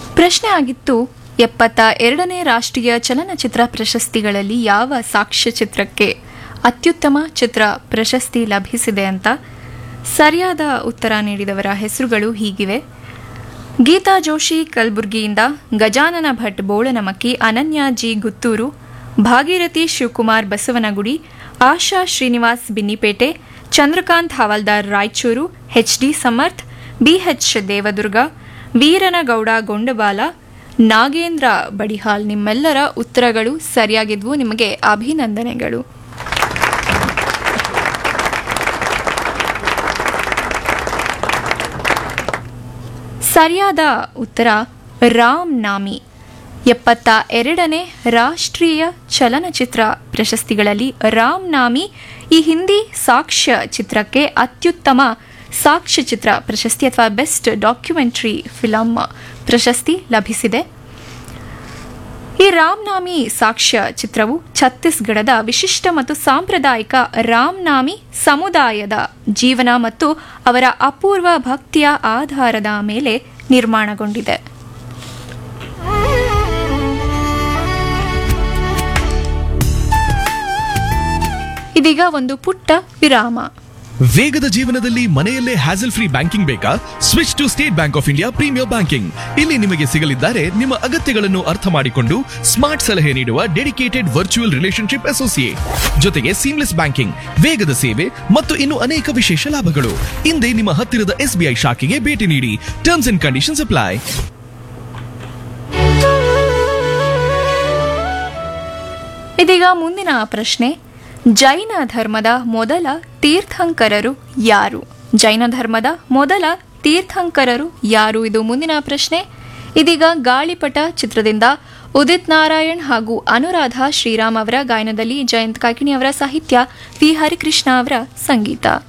ಪ್ರಶ್ನೆ ಆಗಿತ್ತು, 72ನೇ ರಾಷ್ಟ್ರೀಯ ಚಲನಚಿತ್ರ ಪ್ರಶಸ್ತಿಗಳಲ್ಲಿ ಯಾವ ಸಾಕ್ಷ್ಯಚಿತ್ರಕ್ಕೆ ಅತ್ಯುತ್ತಮ ಚಿತ್ರ ಪ್ರಶಸ್ತಿ ಲಭಿಸಿದೆ ಅಂತ. ಸರಿಯಾದ ಉತ್ತರ ನೀಡಿದವರ ಹೆಸರುಗಳು ಹೀಗಿವೆ: ಗೀತಾ ಜೋಶಿ ಕಲಬುರ್ಗಿಯಿಂದ, ಗಜಾನನ ಭಟ್ ಬೋಳನಮಕ್ಕಿ, ಅನನ್ಯ ಜಿ ಗುತ್ತೂರು, ಭಾಗೀರಥಿ ಶಿವಕುಮಾರ್ ಬಸವನಗುಡಿ, ಆಶಾ ಶ್ರೀನಿವಾಸ್ ಬಿನ್ನಿಪೇಟೆ, ಚಂದ್ರಕಾಂತ್ ಹವಾಲ್ದಾರ್ ರಾಯಚೂರು, ಎಚ್ಡಿ ಸಮರ್ಥ್, ಬಿಎಚ್ ದೇವದುರ್ಗ, ವೀರನಗೌಡ ಗೊಂಡಬಾಲ, ನಾಗೇಂದ್ರ ಬಡಿಹಾಲ್. ನಿಮ್ಮೆಲ್ಲರ ಉತ್ತರಗಳು ಸರಿಯಾಗಿದ್ವು. ನಿಮಗೆ ಅಭಿನಂದನೆಗಳು. ಸರಿಯಾದ ಉತ್ತರ ರಾಮ್ ನಾಮಿ. 72ನೇ ರಾಷ್ಟ್ರೀಯ ಚಲನಚಿತ್ರ ಪ್ರಶಸ್ತಿಗಳಲ್ಲಿ ರಾಮ್ ನಾಮಿ ಈ ಹಿಂದಿ ಸಾಕ್ಷ್ಯ ಚಿತ್ರಕ್ಕೆ ಅತ್ಯುತ್ತಮ ಸಾಕ್ಷ್ಯಚಿತ್ರ ಪ್ರಶಸ್ತಿ ಅಥವಾ ಬೆಸ್ಟ್ ಡಾಕ್ಯುಮೆಂಟರಿ ಫಿಲಂ ಪ್ರಶಸ್ತಿ ಲಭಿಸಿದೆ. ಈ ರಾಮ್ನಾಮಿ ಸಾಕ್ಷ್ಯ ಚಿತ್ರವು ಛತ್ತೀಸ್ಗಢದ ವಿಶಿಷ್ಟ ಮತ್ತು ಸಾಂಪ್ರದಾಯಿಕ ರಾಮ್ನಾಮಿ ಸಮುದಾಯದ ಜೀವನ ಮತ್ತು ಅವರ ಅಪೂರ್ವ ಭಕ್ತಿಯ ಆಧಾರದ ಮೇಲೆ ನಿರ್ಮಾಣಗೊಂಡಿದೆ. ಇದೀಗ ಒಂದು ಪುಟ್ಟ ವಿರಾಮ. ವೇಗದ ಜೀವನದಲ್ಲಿ ಮನೆಯಲ್ಲೇ ಹ್ಯಾಸಲ್ ಫ್ರೀ ಬ್ಯಾಂಕಿಂಗ್ ಬೇಕಾ? Switch to state bank of India premier banking. ಇಲ್ಲಿ ನಿಮಗೆ ಸಿಗಲಿದ್ದಾರೆ ನಿಮ್ಮ ಅಗತ್ಯಗಳನ್ನು ಅರ್ಥ ಮಾಡಿಕೊಂಡು ಸ್ಮಾರ್ಟ್ ಸಲಹೆ ನೀಡುವ ಡೆಡಿಕೇಟೆಡ್ ವರ್ಚುವಲ್ ರಿಲೇಶನ್ಶಿಪ್ ಅಸೋಸಿಯೇಟ್, ಜೊತೆಗೆ ಸೀಮ್ಲೆಸ್ ಬ್ಯಾಂಕಿಂಗ್, ವೇಗದ ಸೇವೆ ಮತ್ತು ಇನ್ನು ಅನೇಕ ವಿಶೇಷ ಲಾಭಗಳು. ಇಂದೇ ನಿಮ್ಮ ಹತ್ತಿರದ ಎಸ್ಬಿಐ ಶಾಖೆಗೆ ಭೇಟಿ ನೀಡಿ. Terms and conditions apply. ಇದೀಗ ಮುಂದಿನ ಪ್ರಶ್ನೆ: ಜೈನ ಧರ್ಮದ ಮೊದಲ ತೀರ್ಥಂಕರರು ಯಾರು? ಜೈನ ಧರ್ಮದ ಮೊದಲ ತೀರ್ಥಂಕರರು ಯಾರು? ಇದು ಮುಂದಿನ ಪ್ರಶ್ನೆ. ಇದೀಗ ಗಾಳಿಪಟ ಚಿತ್ರದಿಂದ ಉದಿತ್ ನಾರಾಯಣ್ ಹಾಗೂ ಅನುರಾಧ ಶ್ರೀರಾಮ್ ಅವರ ಗಾಯನದಲ್ಲಿ ಜಯಂತ್ ಕಾಕಿಣಿ ಅವರ ಸಾಹಿತ್ಯ, ವಿ ಹರಿಕೃಷ್ಣ ಅವರ ಸಂಗೀತ.